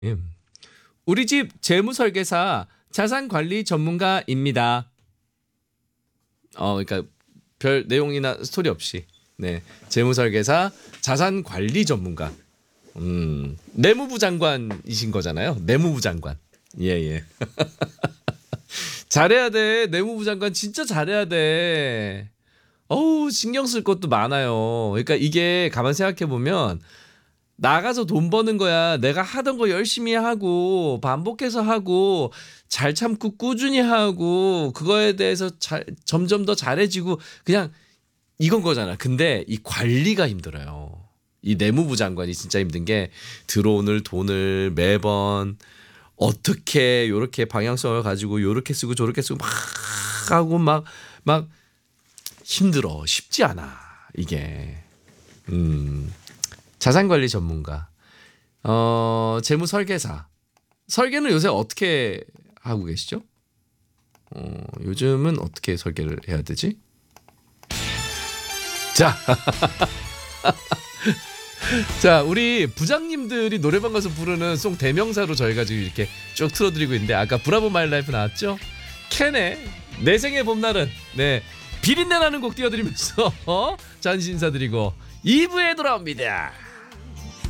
음. 우리 집 재무설계사 자산관리 전문가입니다. 그러니까 별 내용이나 스토리 없이 네 재무설계사 자산관리 전문가. 내무부 장관이신 거잖아요. 내무부 장관. 예예. 잘해야 돼. 내무부 장관 진짜 잘해야 돼. 어우 신경 쓸 것도 많아요. 그러니까 이게 가만 생각해 보면 나가서 돈 버는 거야. 내가 하던 거 열심히 하고 반복해서 하고 잘 참고 꾸준히 하고 그거에 대해서 점점 더 잘해지고 그냥 이건 거잖아. 근데 이 관리가 힘들어요. 이 내무부 장관이 진짜 힘든 게 들어오는 돈을 매번 어떻게 요렇게 방향성을 가지고 요렇게 쓰고 저렇게 쓰고 막 하고 막 힘들어. 쉽지 않아. 이게. 자산관리 전문가. 재무 설계사. 설계는 요새 어떻게 하고 계시죠? 요즘은 어떻게 설계를 해야 되지? 자. 자, 우리 부장님들이 노래방 가서 부르는 송 대명사로 저희가 지금 이렇게 쭉 틀어드리고 있는데 아까 브라보 마이 라이프 나왔죠? 캔의 내 생의 봄날은 네 비린내 나는 곡 띄워드리면서 잔시 인사드리고 2부에 돌아옵니다.